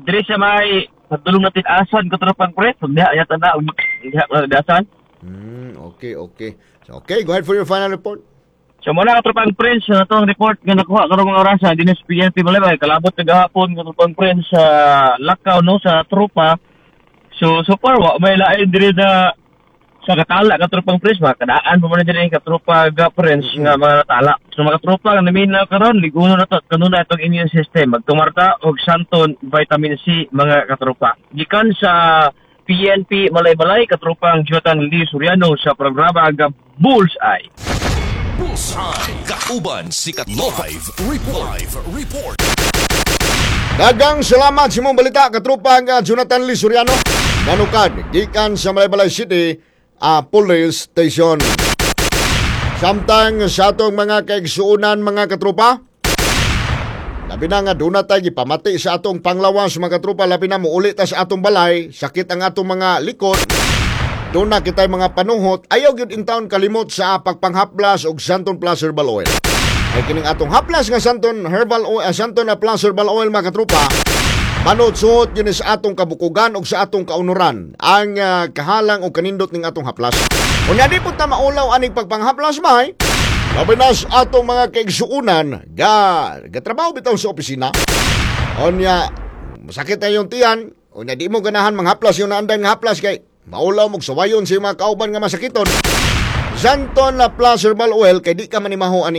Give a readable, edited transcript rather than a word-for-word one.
Diri sa may patulong natin asan ko tropang pre. Diha ayat na diha dasan. Okay. So, okay, go ahead for your final report. So muna katropang Prince na itong report nga nakuha karong mga oras sa Dinas PNP Balibay. Kalabot kagahapon katropang Prince sa lakaw no sa tropa. So far may lain diri na sa katala katropang Prince makadaan pa man diri katropa ga Prince nga mga natala. So mga tropa nga naminaw karon liguno na to kanuna itong immune system magtumarta og santon vitamin C mga katropa. Gikan sa PNP Balay katropang Jonathan Lee Soriano sa programa ga Bullseye. Bullseye, kauban sikat live report. Dagang salamat sa mong balita, katropa nga Jonathan Lee Soriano. Nanukad, gikan sa Malaybalay City, Police Station. Samtang sa atong mga kaigsuunan mga katropa, labi na nga doon na tayo ipamati sa atong panglawas mga katropa, labi na muuli ta sa atong balay, sakit ang atong mga likod, doon na kita'y mga panuhot, ayaw yun in taon kalimot sa pagpanghaplas og Santon Plus Herbal Oil. Ay kining atong haplas nga Santon Plus Herbal Oil mga katropa, manutsuot yun sa atong kabukugan o sa atong kaunuran ang kahalang o kanindot ng atong haplas. Unya di po ta maulaw aning pagpanghaplas may, labi na sa atong mga kaigsuunan, gatrabaho bitaw sa opisina. Unya, masakit na yung tiyan, unya di mo ganahan manghaplas yung naandan nga haplas kay maulaw mong sawayon sa mga kauban nga masakiton. Santon Plus Herbal Oil kay di ka manimaho ani